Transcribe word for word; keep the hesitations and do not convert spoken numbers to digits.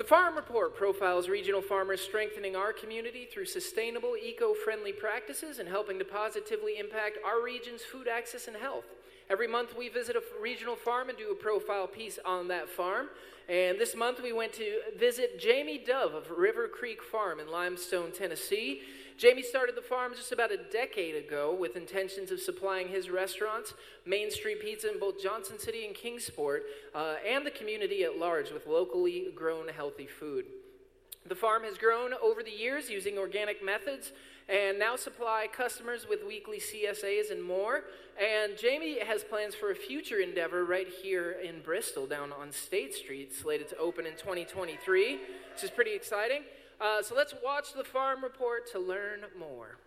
The Farm Report profiles regional farmers strengthening our community through sustainable, eco-friendly practices and helping to positively impact our region's food access and health. Every month we visit a regional farm and do a profile piece on that farm. And this month we went to visit Jamie Dove of River Creek Farm in Limestone, Tennessee. Jamie started the farm just about a decade ago with intentions of supplying his restaurants, Main Street Pizza in both Johnson City and Kingsport, uh, and the community at large with locally grown healthy food. The farm has grown over the years using organic methods and now supply customers with weekly C S As and more. And Jamie has plans for a future endeavor right here in Bristol down on State Street, slated to open in twenty twenty-three, which is pretty exciting. Uh, so let's watch the Farm Report to learn more.